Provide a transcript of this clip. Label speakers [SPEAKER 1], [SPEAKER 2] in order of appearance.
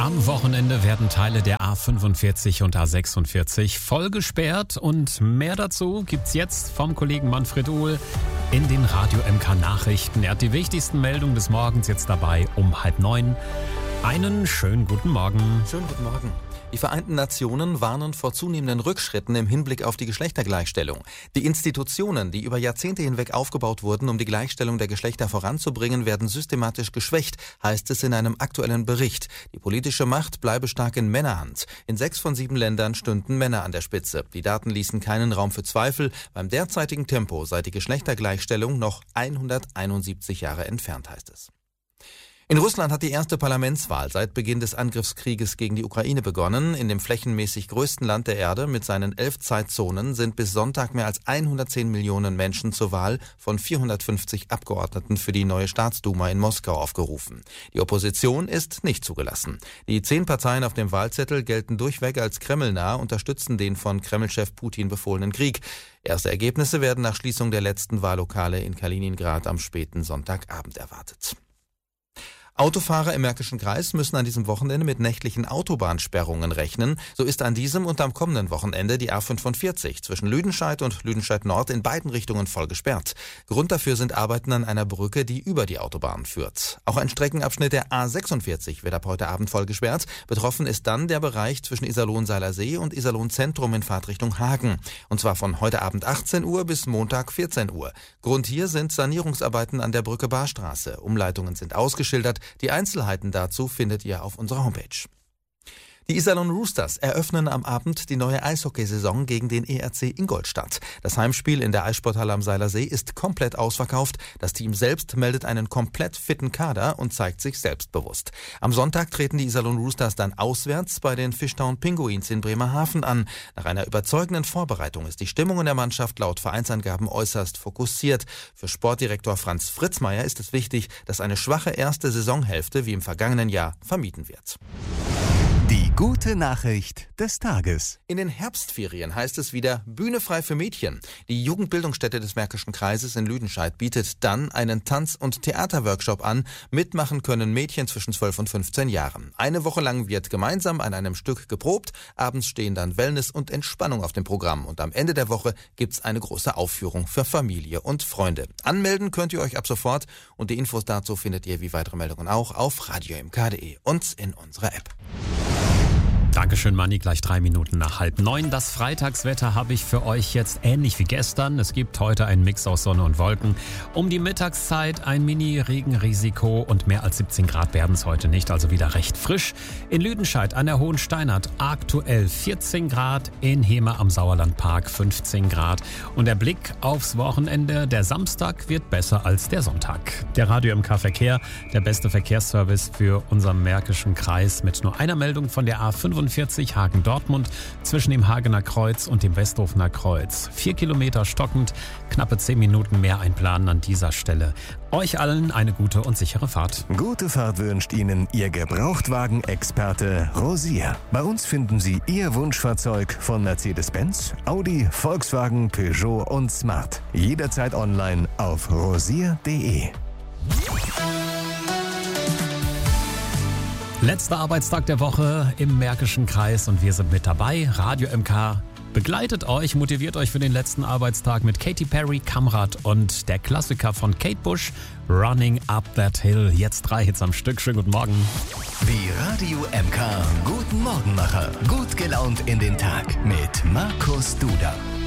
[SPEAKER 1] Am Wochenende werden Teile der A45 und A46 voll gesperrt und mehr dazu gibt's jetzt vom Kollegen Manfred Uhl in den Radio MK Nachrichten. Er hat die wichtigsten Meldungen des Morgens jetzt dabei um 8:30. Einen schönen guten Morgen.
[SPEAKER 2] Schönen guten Morgen. Die Vereinten Nationen warnen vor zunehmenden Rückschritten im Hinblick auf die Geschlechtergleichstellung. Die Institutionen, die über Jahrzehnte hinweg aufgebaut wurden, um die Gleichstellung der Geschlechter voranzubringen, werden systematisch geschwächt, heißt es in einem aktuellen Bericht. Die politische Macht bleibe stark in Männerhand. In 6 von 7 Ländern stünden Männer an der Spitze. Die Daten ließen keinen Raum für Zweifel. Beim derzeitigen Tempo sei die Geschlechtergleichstellung noch 171 Jahre entfernt, heißt es. In Russland hat die erste Parlamentswahl seit Beginn des Angriffskrieges gegen die Ukraine begonnen. In dem flächenmäßig größten Land der Erde mit seinen 11 Zeitzonen sind bis Sonntag mehr als 110 Millionen Menschen zur Wahl von 450 Abgeordneten für die neue Staatsduma in Moskau aufgerufen. Die Opposition ist nicht zugelassen. Die 10 Parteien auf dem Wahlzettel gelten durchweg als kremlnah, unterstützen den von Kremlchef Putin befohlenen Krieg. Erste Ergebnisse werden nach Schließung der letzten Wahllokale in Kaliningrad am späten Sonntagabend erwartet. Autofahrer im Märkischen Kreis müssen an diesem Wochenende mit nächtlichen Autobahnsperrungen rechnen. So ist an diesem und am kommenden Wochenende die A45 zwischen Lüdenscheid und Lüdenscheid Nord in beiden Richtungen voll gesperrt. Grund dafür sind Arbeiten an einer Brücke, die über die Autobahn führt. Auch ein Streckenabschnitt der A46 wird ab heute Abend voll gesperrt. Betroffen ist dann der Bereich zwischen Iserlohn-Seilersee und Iserlohn-Zentrum in Fahrtrichtung Hagen. Und zwar von heute Abend 18 Uhr bis Montag 14 Uhr. Grund hier sind Sanierungsarbeiten an der Brücke Barstraße. Umleitungen sind ausgeschildert. Die Einzelheiten dazu findet ihr auf unserer Homepage. Die Iserlohn Roosters eröffnen am Abend die neue Eishockeysaison gegen den ERC Ingolstadt. Das Heimspiel in der Eissporthalle am Seilersee ist komplett ausverkauft. Das Team selbst meldet einen komplett fitten Kader und zeigt sich selbstbewusst. Am Sonntag treten die Iserlohn Roosters dann auswärts bei den Fishtown Pinguins in Bremerhaven an. Nach einer überzeugenden Vorbereitung ist die Stimmung in der Mannschaft laut Vereinsangaben äußerst fokussiert. Für Sportdirektor Franz Fritzmeier ist es wichtig, dass eine schwache erste Saisonhälfte wie im vergangenen Jahr vermieden wird.
[SPEAKER 3] Die gute Nachricht des Tages.
[SPEAKER 2] In den Herbstferien heißt es wieder Bühne frei für Mädchen. Die Jugendbildungsstätte des Märkischen Kreises in Lüdenscheid bietet dann einen Tanz- und Theaterworkshop an. Mitmachen können Mädchen zwischen 12 und 15 Jahren. Eine Woche lang wird gemeinsam an einem Stück geprobt. Abends stehen dann Wellness und Entspannung auf dem Programm. Und am Ende der Woche gibt's eine große Aufführung für Familie und Freunde. Anmelden könnt ihr euch ab sofort. Und die Infos dazu findet ihr wie weitere Meldungen auch auf radiomk.de und in unserer App.
[SPEAKER 1] Dankeschön, Manni. Gleich 3 Minuten nach 8:30. Das Freitagswetter habe ich für euch jetzt ähnlich wie gestern. Es gibt heute einen Mix aus Sonne und Wolken. Um die Mittagszeit ein Mini-Regenrisiko und mehr als 17 Grad werden es heute nicht, also wieder recht frisch. In Lüdenscheid an der Hohensteinert aktuell 14 Grad, in Hemer am Sauerlandpark 15 Grad. Und der Blick aufs Wochenende, der Samstag wird besser als der Sonntag. Der Radio MK Verkehr, der beste Verkehrsservice für unseren Märkischen Kreis mit nur einer Meldung von der A45 Hagen-Dortmund zwischen dem Hagener Kreuz und dem Westhofener Kreuz. 4 Kilometer stockend, knappe 10 Minuten mehr einplanen an dieser Stelle. Euch allen eine gute und sichere Fahrt.
[SPEAKER 3] Gute Fahrt wünscht Ihnen Ihr Gebrauchtwagen-Experte Rosier. Bei uns finden Sie Ihr Wunschfahrzeug von Mercedes-Benz, Audi, Volkswagen, Peugeot und Smart. Jederzeit online auf rosier.de.
[SPEAKER 1] Letzter Arbeitstag der Woche im Märkischen Kreis und wir sind mit dabei. Radio MK begleitet euch, motiviert euch für den letzten Arbeitstag mit Katy Perry, Kamrat und der Klassiker von Kate Bush, Running Up That Hill. Jetzt 3 Hits am Stück. Schönen guten Morgen.
[SPEAKER 3] Die Radio MK Guten Morgenmacher. Gut gelaunt in den Tag mit Markus Duda.